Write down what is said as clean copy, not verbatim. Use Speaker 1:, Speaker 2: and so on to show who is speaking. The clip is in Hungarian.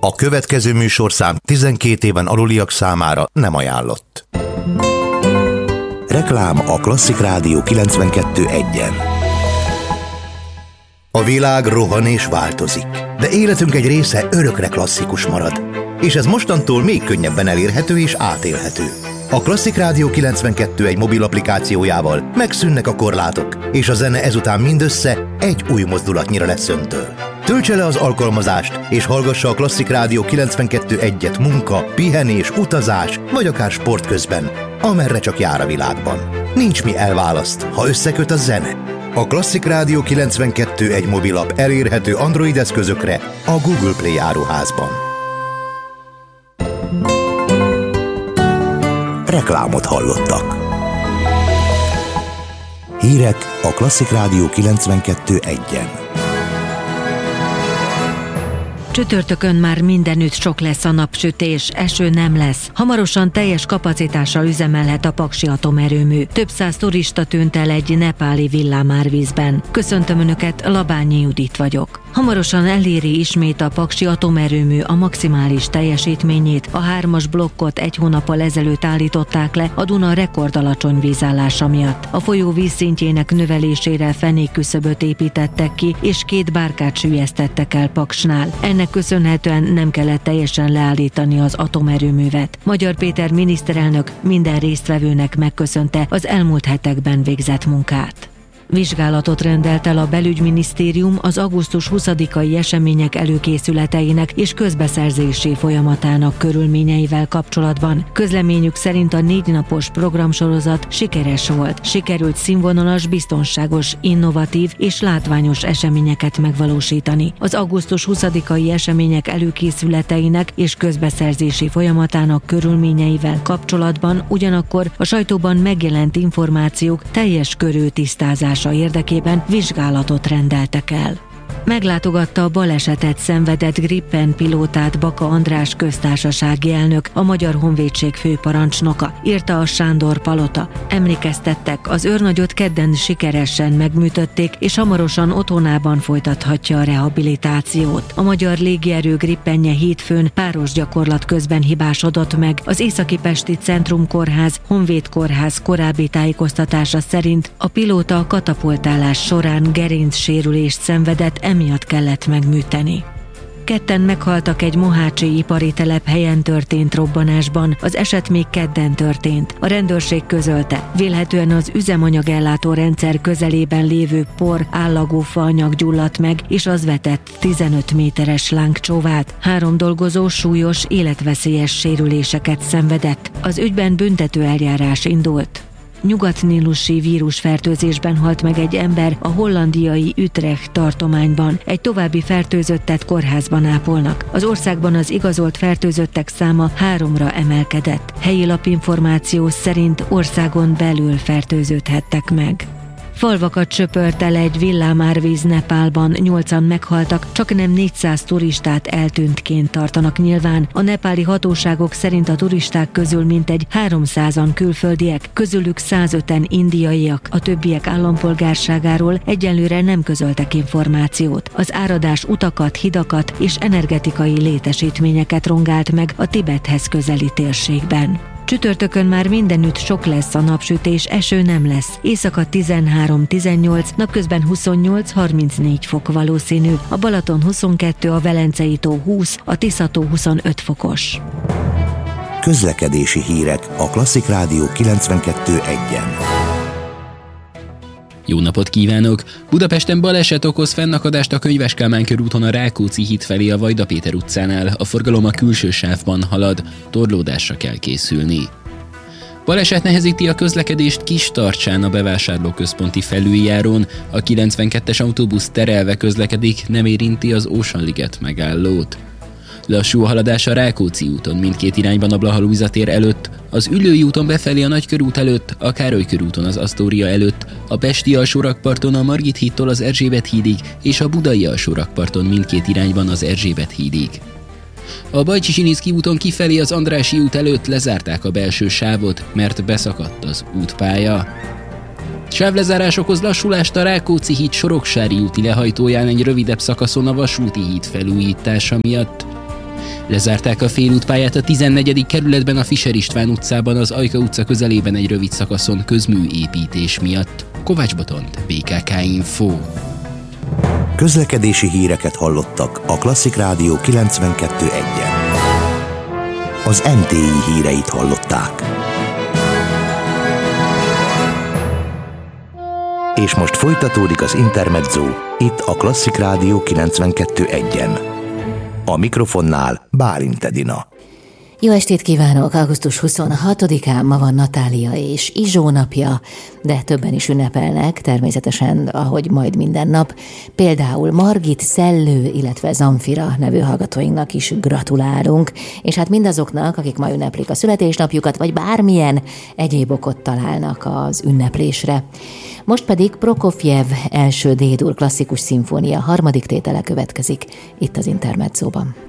Speaker 1: A következő műsorszám 12 éven aluliak számára nem ajánlott. Reklám a Klasszik Rádió 92.1-en. A világ rohan és változik, de életünk egy része örökre klasszikus marad. És ez mostantól még könnyebben elérhető és átélhető. A Klasszik Rádió 92.1 mobil applikációjával megszűnnek a korlátok, és a zene ezután mindössze egy új mozdulatnyira lesz öntől. Töltse le az alkalmazást, és hallgassa a Klasszik Rádió 92.1-et munka, pihenés, utazás, vagy akár sport közben, amerre csak jár a világban. Nincs mi elválaszt, ha összeköt a zene. A Klasszik Rádió 92.1 mobilap elérhető Android eszközökre a Google Play áruházban. Reklámot hallottak. Hírek a Klasszik Rádió 92.1-en.
Speaker 2: Csütörtökön már mindenütt sok lesz a napsütés, eső nem lesz. Hamarosan teljes kapacitással üzemelhet a Paksi atomerőmű. Több száz turista tűnt el egy nepáli villámárvízben. Köszöntöm Önöket, Labányi Judit vagyok. Hamarosan eléri ismét a Paksi atomerőmű a maximális teljesítményét. A 3-as blokkot egy hónappal ezelőtt állították le a Duna rekordalacsony vízállása miatt. A folyó vízszintjének növelésére fenékküszöböt építettek ki, és 2 bárkát süllyesztettek el Paksnál. Ennek köszönhetően nem kellett teljesen leállítani az atomerőművet. Magyar Péter miniszterelnök minden résztvevőnek megköszönte az elmúlt hetekben végzett munkát. Vizsgálatot rendelt el a Belügyminisztérium az augusztus 20-ai események előkészületeinek és közbeszerzési folyamatának körülményeivel kapcsolatban. Közleményük szerint a 4 napos programsorozat sikeres volt. Sikerült színvonalas, biztonságos, innovatív és látványos eseményeket megvalósítani. Az augusztus 20-ai események előkészületeinek és közbeszerzési folyamatának körülményeivel kapcsolatban ugyanakkor a sajtóban megjelent információk teljes körű tisztázása érdekében vizsgálatot rendeltek el. Meglátogatta a balesetet szenvedett Gripen pilótát Baka András köztársasági elnök, a Magyar Honvédség főparancsnoka, írta a Sándor Palota. Emlékeztettek, az őrnagyot kedden sikeresen megműtötték, és hamarosan otthonában folytathatja a rehabilitációt. A Magyar Légierő Gripenje hétfőn páros gyakorlat közben hibásodott meg. Az Északi-Pesti Centrum Kórház, Honvéd Kórház korábbi tájékoztatása szerint a pilóta a katapultálás során gerincsérülést szenvedett, emiatt kellett megműteni. 2 meghaltak egy mohácsi ipari telephelyen történt robbanásban, az eset még kedden történt. A rendőrség közölte, vélhetően az üzemanyagellátó rendszer közelében lévő allagú faanyag gyulladt meg, és az vetett 15 méteres lángcsóvát. 3 dolgozó súlyos, életveszélyes sérüléseket szenvedett. Az ügyben büntető eljárás indult. Nyugat-nílusi vírusfertőzésben halt meg egy ember a hollandiai Utrecht tartományban. Egy további fertőzöttet kórházban ápolnak. Az országban az igazolt fertőzöttek száma 3-ra emelkedett. Helyi lapinformáció szerint országon belül fertőződhettek meg. Falvakat söpört el egy villámárvíz Nepálban, 8-an meghaltak, csaknem 400 turistát eltűntként tartanak nyilván. A nepáli hatóságok szerint a turisták közül mintegy 300-an külföldiek, közülük 105-en indiaiak, a többiek állampolgárságáról egyelőre nem közöltek információt. Az áradás utakat, hidakat és energetikai létesítményeket rongált meg a Tibethez közeli térségben. Csütörtökön már mindenütt sok lesz a napsütés, eső nem lesz. Éjszaka 13-18, napközben 28-34 fok valószínű. A Balaton 22, a Velencei-tó 20, a Tisza-tó 25 fokos.
Speaker 1: Közlekedési hírek a Klasszik Rádió 92.1-en.
Speaker 3: Jó napot kívánok! Budapesten baleset okoz fennakadást a Könyves Kálmán körúton a Rákóczi híd felé a Vajda Péter utcánál. A forgalom a külső sávban halad, torlódásra kell készülni. Baleset nehezíti a közlekedést Kistarcsán a bevásárlóközponti felüljárón. A 92-es autóbusz terelve közlekedik, nem érinti az Ocean-liget megállót. Lassú a haladás a Rákóczi úton mindkét irányban a Blaha Lujza tér előtt, az Üllői úton befelé a Nagykörút előtt, a Károly körúton az Asztória előtt, a Pesti alsórakparton a Margit hídtól az Erzsébet hídig és a Budai alsórakparton mindkét irányban az Erzsébet hídig. A Bajcsy-Sinicki úton kifelé az Andrássy út előtt lezárták a belső sávot, mert beszakadt az útpálya. Sávlezárás okoz lassulást a Rákóczi híd Soroksári úti lehajtóján egy rövidebb szakaszon a Vasúti híd felújítása miatt. Lezárták a félútpályát a 14. kerületben a Fischer István utcában, az Ajka utca közelében egy rövid szakaszon közműépítés miatt. Kovács Botont, BKK Info.
Speaker 1: Közlekedési híreket hallottak a Klasszik Rádió 92.1-en. Az MTI híreit hallották. És most folytatódik az Intermezzo, itt a Klasszik Rádió 92.1-en. A mikrofonnál Bálint Edina.
Speaker 4: Jó estét kívánok! Augusztus 26-án ma van Natália és Izsó napja, de többen is ünnepelnek, természetesen, ahogy majd minden nap. Például Margit, Szellő, illetve Zamfira nevű hallgatóinknak is gratulálunk, és hát mindazoknak, akik ma ünneplik a születésnapjukat, vagy bármilyen egyéb okot találnak az ünneplésre. Most pedig Prokofjev első D-dur klasszikus szimfónia harmadik tétele következik itt az Intermezzóban.